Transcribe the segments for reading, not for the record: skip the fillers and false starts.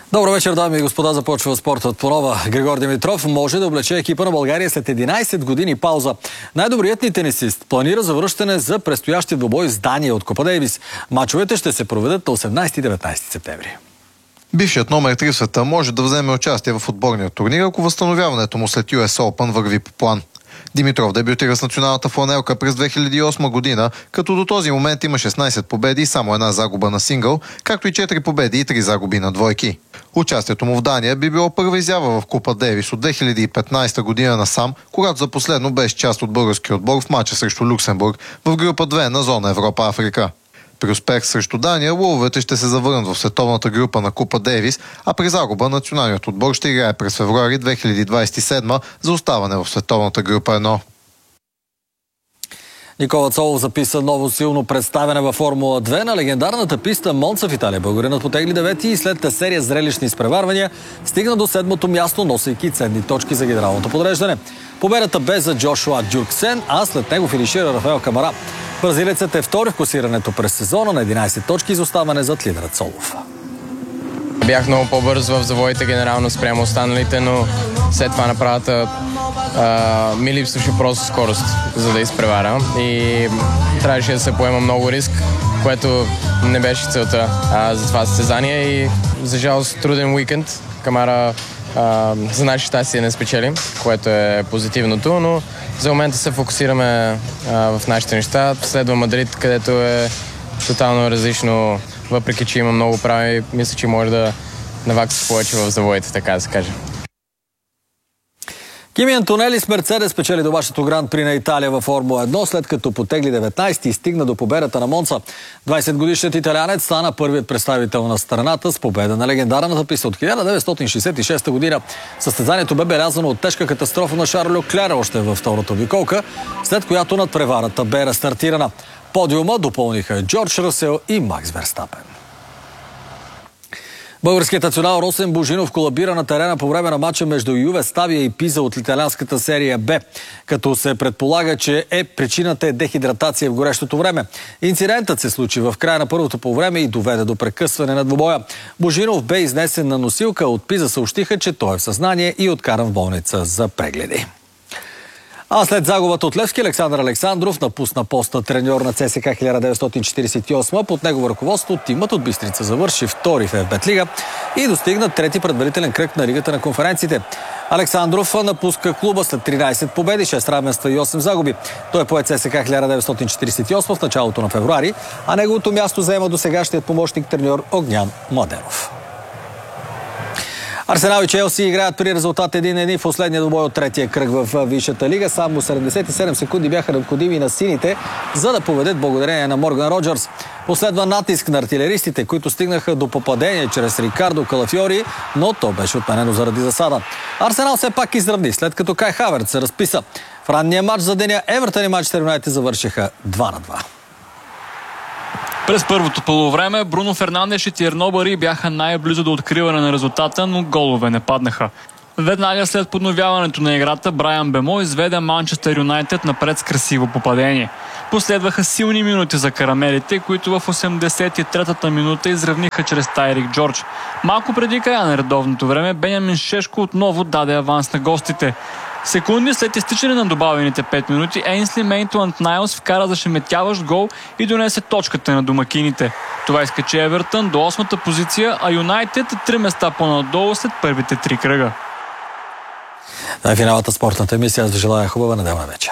Добър вечер, дами и господа. Започва спортът по нова. Григор Димитров може да облече екипа на България след 11 години пауза. Най-добрият ни тенисист планира завръщане за предстоящия двубой с Дания от Купа Дейвис. Мачовете ще се проведат на 18 и 19 септември. Бившият номер 3 в света може да вземе участие в отборния турнир, ако възстановяването му след US Open върви по план. Димитров дебютира с националната фланелка през 2008 година, като до този момент има 16 победи и само една загуба на сингъл, както и 4 победи и 3 загуби на двойки. Участието му в Дания би било първа изява в Купа Дейвис от 2015 година насам, когато за последно беше част от българския отбор в мача срещу Люксембург в група 2 на зона Европа-Африка. При успех срещу Дания, лъвовете ще се завърнат в световната група на Купа Дейвис, а при загуба националният отбор ще играе през февруари 2027 за оставане в световната група 1. Никола Цолов записа ново силно представяне във Формула 2 на легендарната писта Монца в Италия. Българинът потегли 9 и след серия зрелищни изпреварвания стигна до 7-то място, носейки ценни точки за генералното подреждане. Победата бе за Джошуа Дюрксен, а след него финишира Рафаел Камара. Бразилецът е втори в класирането през сезона на 11 точки, изоставане зад лидера Цолов. Бях много по-бърз в завоите генерално спрямо останалите, но след това на правата ми липсваше просто скорост, за да изпреваря. И трябваше да се поема много риск, което не беше целта за това състезание. И за жалост труден уикенд. Камара за наше щастие не спечели, което е позитивното, но за момента се фокусираме в нашите неща. Следва Мадрид, където е тотално различно, въпреки че има много прави, мисля, че може да навакса повече в завоите, така да се каже. Кими Антонели с Мерцедес спечели домашното гран-при на Италия във Формула 1, след като потегли 19 и стигна до победата на Монца. 20-годишният италианец стана първият представител на страната с победа на легендарната писта от 1966 година. Състезанието бе белязано от тежка катастрофа на Шарль Леклер още във втората обиколка, след която надпреварата бе рестартирана. Подиума допълниха Джордж Расел и Макс Верстапен. Българският национал Росен Божинов колабира на терена по време на матча между Юве Ставия и Пиза от италианската серия Б, като се предполага, че причината е дехидратация в горещото време. Инцидентът се случи в края на първото полувреме и доведе до прекъсване на двубоя. Божинов бе изнесен на носилка, от Пиза съобщиха, че той е в съзнание и откаран в болница за прегледи. А след загубата от Левски, Александър Александров напусна поста треньор на ЦСК 1948. Под негово ръководство тимът от Бистрица завърши втори в ФБ Лига и достигна трети предварителен кръг на Лигата на конференциите. Александров напуска клуба след 13 победи, 6 равенства и 8 загуби. Той пое ЦСК 1948 в началото на февруари, а неговото място заема досегашният помощник треньор Огнян Младенов. Арсенал и Челси играят при резултат 1-1 в последния двубой от третия кръг в Висшата лига. Само 77 секунди бяха необходими на сините, за да поведат благодарение на Морган Роджерс. Последва натиск на артилеристите, които стигнаха до попадение чрез Рикардо Калафиори, но то беше отменено заради засада. Арсенал все пак изравни, след като Кай Хаверц се разписа. В ранния матч за деня Евертън и Манчестър Юнайтед завършиха 2-2. През първото полувреме Бруно Фернандеш и Тиерно Бари бяха най-близо до откриване на резултата, но голове не паднаха. Веднага след подновяването на играта Брайан Бемо изведе Манчестър Юнайтед напред с красиво попадение. Последваха силни минути за карамелите, които в 83-та минута изравниха чрез Тайрик Джордж. Малко преди края на редовното време Бенямин Шешко отново даде аванс на гостите. Секунди след изтичане на добавените 5 минути, Ейнсли Мейнтланд-Найлс вкара зашеметяващ гол и донесе точката на домакините. Това изкачи Евертън до 8-та позиция, а Юнайтед е 3 места по-надолу след първите 3 кръга. Това е финалната спортната емисия. Аз ви желая хубава неделна вечер.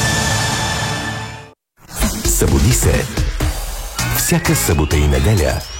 Събуди се всяка събота и неделя